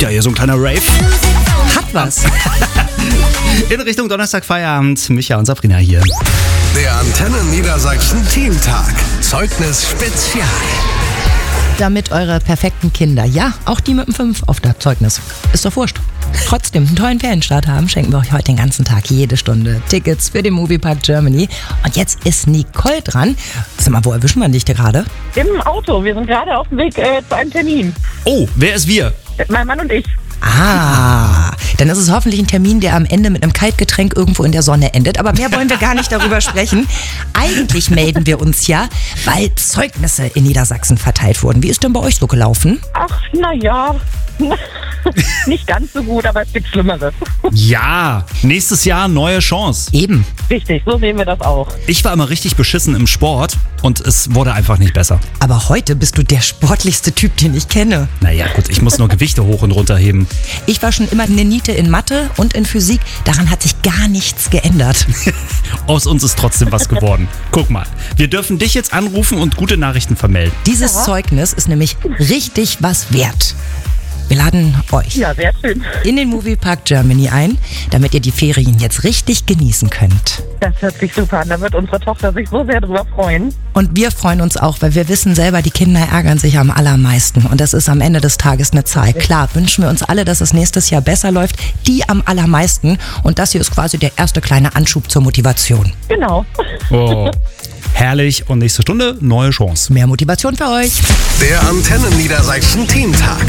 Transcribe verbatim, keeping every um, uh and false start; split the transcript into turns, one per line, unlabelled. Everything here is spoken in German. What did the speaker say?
Ja, hier so ein kleiner Rave.
Hat was.
In Richtung Donnerstag Feierabend. Micha und Sabrina hier.
Der Antenne Niedersachsen Teamtag. Zeugnis Spezial.
Damit eure perfekten Kinder, ja, auch die mit dem fünf auf der Zeugnis, ist doch wurscht, trotzdem einen tollen Ferienstart haben, schenken wir euch heute den ganzen Tag, jede Stunde Tickets für den Moviepark Germany. Und jetzt ist Nicole dran. Sag mal, wo erwischen wir dich gerade?
Im Auto. Wir sind gerade auf dem Weg äh, zu einem Termin.
Oh, wer ist wir?
Mein Mann und ich.
Ah, dann ist es hoffentlich ein Termin, der am Ende mit einem Kaltgetränk irgendwo in der Sonne endet. Aber mehr wollen wir gar nicht darüber sprechen. Eigentlich melden wir uns ja, weil Zeugnisse in Niedersachsen verteilt wurden. Wie ist denn bei euch so gelaufen?
Ach, naja. Nicht ganz so gut, aber es gibt Schlimmeres.
Ja, nächstes Jahr neue Chance.
Eben.
Richtig, so sehen wir das auch.
Ich war immer richtig beschissen im Sport und es wurde einfach nicht besser.
Aber heute bist du der sportlichste Typ, den ich kenne.
Naja, gut, ich muss nur Gewichte hoch und runter heben.
Ich war schon immer eine Niete in Mathe und in Physik. Daran hat sich gar nichts geändert.
Aus uns ist trotzdem was geworden. Guck mal, wir dürfen dich jetzt anrufen und gute Nachrichten vermelden.
Dieses
Ja.
Zeugnis ist nämlich richtig was wert. Wir laden euch
Ja, sehr schön.
in den Moviepark Germany ein, damit ihr die Ferien jetzt richtig genießen könnt.
Das hört sich super an. Da wird unsere Tochter sich so sehr drüber freuen.
Und wir freuen uns auch, weil wir wissen selber, die Kinder ärgern sich am allermeisten. Und das ist am Ende des Tages eine Zahl. Klar, wünschen wir uns alle, dass es nächstes Jahr besser läuft. Die am allermeisten. Und das hier ist quasi der erste kleine Anschub zur Motivation.
Genau.
Oh, herrlich. Und nächste Stunde neue Chance.
Mehr Motivation für euch.
Der Antenne Niedersachsen Teamtag.